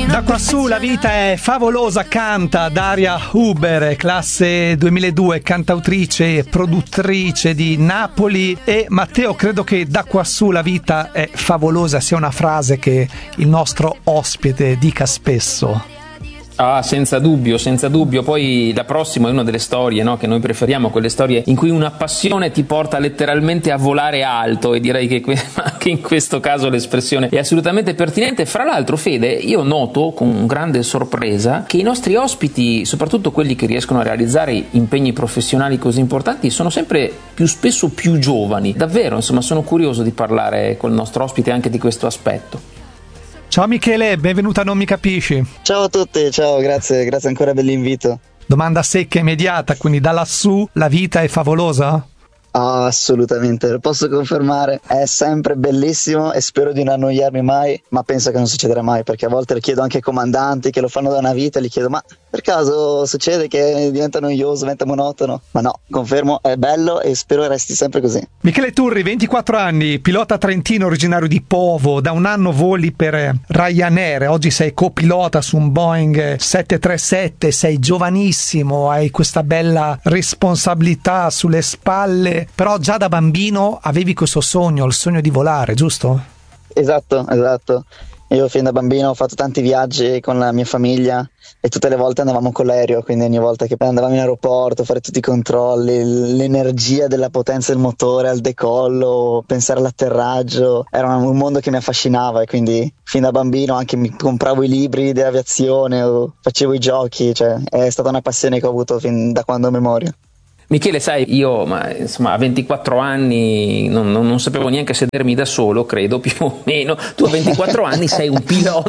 Da quassù la vita è favolosa, canta Daria Huber, classe 2002, cantautrice e produttrice di Napoli. E Matteo, credo che da quassù la vita è favolosa sia una frase che il nostro ospite dica spesso. Ah, senza dubbio. Poi la prossima è una delle storie, no, che noi preferiamo, quelle storie in cui una passione ti porta letteralmente a volare alto, e direi che anche in questo caso l'espressione è assolutamente pertinente. Fra l'altro, Fede, io noto con grande sorpresa che i nostri ospiti, soprattutto quelli che riescono a realizzare impegni professionali così importanti, sono sempre più spesso più giovani. Davvero, insomma, sono curioso di parlare col nostro ospite anche di questo aspetto. Ciao Michele, benvenuto a Non Mi Capisci. Ciao a tutti, ciao, grazie ancora per l'invito. Domanda secca e immediata, quindi da lassù la vita è favolosa? Oh, assolutamente, lo posso confermare, è sempre bellissimo e spero di non annoiarmi mai, ma penso che non succederà mai, perché a volte lo chiedo anche ai comandanti che lo fanno da una vita, gli chiedo: ma per caso succede che diventa noioso, diventa monotono? Ma no, confermo, è bello e spero resti sempre così. Michele Turri, 24 anni, pilota trentino originario di Povo, da un anno voli per Ryanair, oggi sei copilota su un Boeing 737, sei giovanissimo, hai questa bella responsabilità sulle spalle, però già da bambino avevi questo sogno, il sogno di volare, giusto? Esatto. Io fin da bambino ho fatto tanti viaggi con la mia famiglia e tutte le volte andavamo con l'aereo, quindi ogni volta che andavamo in aeroporto a fare tutti i controlli, l'energia della potenza del motore al decollo, pensare all'atterraggio, era un mondo che mi affascinava, e quindi fin da bambino anche mi compravo i libri di aviazione o facevo i giochi, cioè è stata una passione che ho avuto fin da quando ho memoria. Michele, sai, io a 24 anni non sapevo neanche sedermi da solo, credo, più o meno. Tu a 24 anni sei un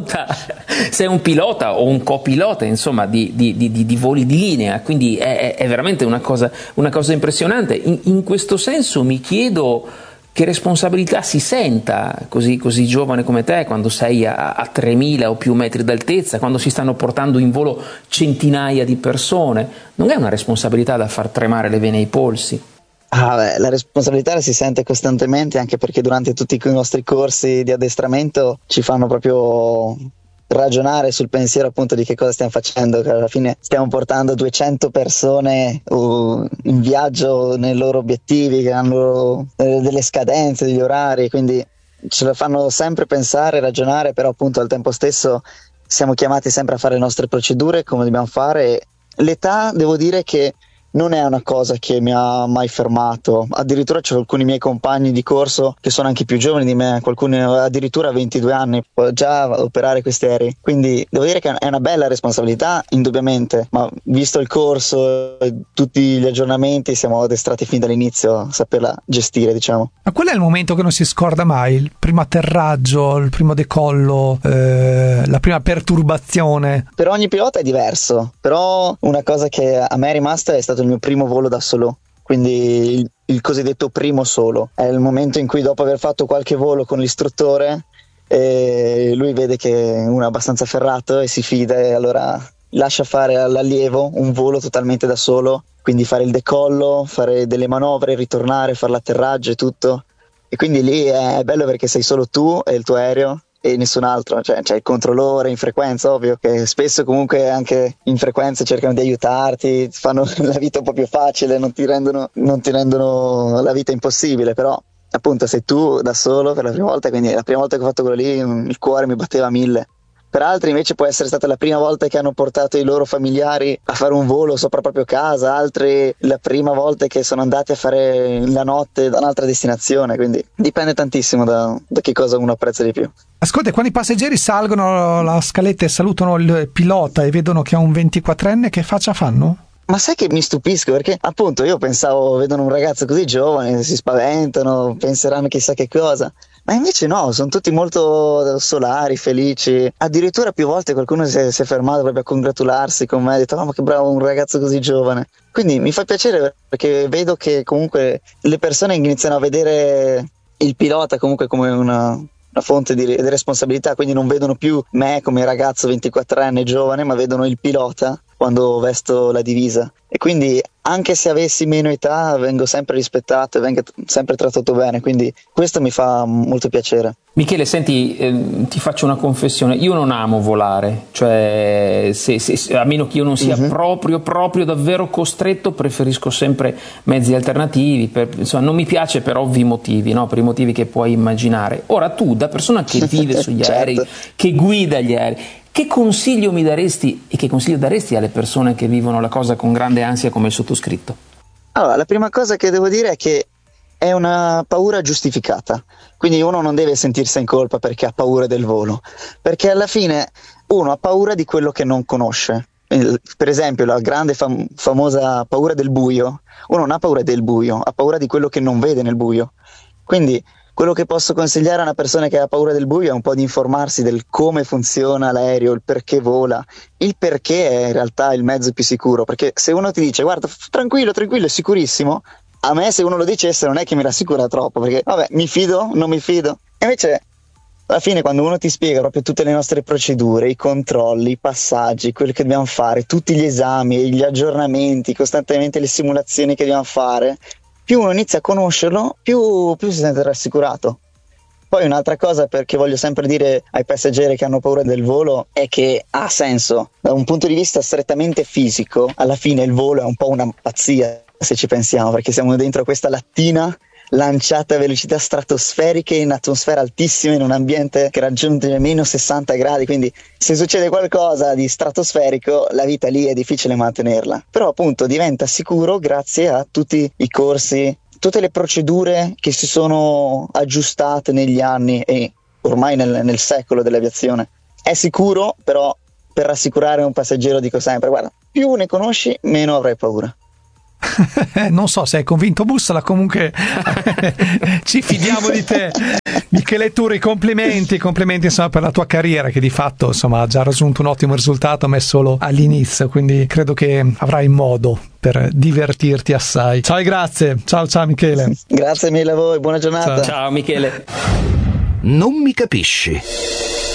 pilota o un copilota, insomma, di voli di linea, quindi è veramente una cosa impressionante. In questo senso mi chiedo che responsabilità si senta così giovane come te, quando sei a 3.000 o più metri d'altezza, quando si stanno portando in volo centinaia di persone. Non è una responsabilità da far tremare le vene ai polsi? La responsabilità la si sente costantemente, anche perché durante tutti i nostri corsi di addestramento ci fanno proprio ragionare sul pensiero, appunto, di che cosa stiamo facendo, che alla fine stiamo portando 200 persone in viaggio nei loro obiettivi, che hanno delle scadenze, degli orari, quindi ce lo fanno sempre pensare, ragionare, però appunto al tempo stesso siamo chiamati sempre a fare le nostre procedure come dobbiamo fare. L'età, devo dire che non è una cosa che mi ha mai fermato, addirittura c'è alcuni miei compagni di corso che sono anche più giovani di me, qualcuno addirittura 22 anni, può già operare questi aerei, quindi devo dire che è una bella responsabilità, indubbiamente, ma visto il corso e tutti gli aggiornamenti siamo addestrati fin dall'inizio a saperla gestire, diciamo. Ma qual è il momento che non si scorda mai? Il primo atterraggio, il primo decollo, la prima perturbazione? Per ogni pilota è diverso, però una cosa che a me è rimasta è stato il mio primo volo da solo, quindi il cosiddetto primo solo. È il momento in cui, dopo aver fatto qualche volo con l'istruttore, lui vede che uno è abbastanza ferrato e si fida, e allora lascia fare all'allievo un volo totalmente da solo, quindi fare il decollo, fare delle manovre, ritornare, fare l'atterraggio e tutto. E quindi lì è bello perché sei solo tu e il tuo aereo e nessun altro, cioè c'è il controllore in frequenza, ovvio, che spesso comunque anche in frequenza cercano di aiutarti, fanno la vita un po' più facile, non ti rendono la vita impossibile, però appunto sei tu da solo per la prima volta, quindi la prima volta che ho fatto quello lì il cuore mi batteva a 1000. Per altri invece può essere stata la prima volta che hanno portato i loro familiari a fare un volo sopra proprio casa, altri la prima volta che sono andati a fare la notte da un'altra destinazione, quindi dipende tantissimo da che cosa uno apprezza di più. Ascolta, quando i passeggeri salgono la scaletta e salutano il pilota e vedono che è un 24enne, che faccia fanno? Ma sai che mi stupisco, perché appunto io pensavo, vedono un ragazzo così giovane, si spaventano, penseranno chissà che cosa, ma invece no, sono tutti molto solari, felici. Addirittura più volte qualcuno si è fermato proprio a congratularsi con me, ha detto: oh, ma che bravo un ragazzo così giovane. Quindi mi fa piacere, perché vedo che comunque le persone iniziano a vedere il pilota comunque come una fonte di responsabilità, quindi non vedono più me come ragazzo 24enne giovane, ma vedono il pilota quando vesto la divisa, e quindi anche se avessi meno età vengo sempre rispettato e vengo sempre trattato bene, quindi questo mi fa molto piacere. Michele, senti, ti faccio una confessione, io non amo volare, cioè a meno che io non sia proprio davvero costretto, preferisco sempre mezzi alternativi, insomma non mi piace per ovvi motivi, no? Per i motivi che puoi immaginare. Ora tu, da persona che vive sugli aerei, che guida gli aerei, che consiglio mi daresti e che consiglio daresti alle persone che vivono la cosa con grande ansia come il sottoscritto? Allora, la prima cosa che devo dire è che è una paura giustificata, quindi uno non deve sentirsi in colpa perché ha paura del volo, perché alla fine uno ha paura di quello che non conosce. Per esempio la grande famosa paura del buio, uno non ha paura del buio, ha paura di quello che non vede nel buio. Quindi quello che posso consigliare a una persona che ha paura del buio è un po' di informarsi del come funziona l'aereo, il perché vola, il perché è in realtà il mezzo più sicuro, perché se uno ti dice guarda tranquillo, è sicurissimo, a me se uno lo dicesse non è che mi rassicura troppo, perché vabbè, mi fido, non mi fido. E invece alla fine quando uno ti spiega proprio tutte le nostre procedure, i controlli, i passaggi, quello che dobbiamo fare, tutti gli esami, gli aggiornamenti, costantemente le simulazioni che dobbiamo fare, più uno inizia a conoscerlo, più si sente rassicurato. Poi un'altra cosa che voglio sempre dire ai passeggeri che hanno paura del volo è che ha senso. Da un punto di vista strettamente fisico, alla fine il volo è un po' una pazzia, se ci pensiamo, perché siamo dentro questa lattina lanciata a velocità stratosferiche in atmosfera altissima in un ambiente che raggiunge meno 60 gradi, quindi se succede qualcosa di stratosferico la vita lì è difficile mantenerla, però appunto diventa sicuro grazie a tutti i corsi, tutte le procedure che si sono aggiustate negli anni e ormai nel secolo dell'aviazione. È sicuro, però per rassicurare un passeggero dico sempre guarda, più ne conosci meno avrai paura. Non so se hai convinto Bussola, comunque ci fidiamo di te. Michele Turri, complimenti insomma per la tua carriera che di fatto insomma ha già raggiunto un ottimo risultato, ma è solo all'inizio, quindi credo che avrai modo per divertirti assai. Ciao e grazie. Ciao Michele. Grazie mille a voi, buona giornata. Ciao Michele. Non mi capisci.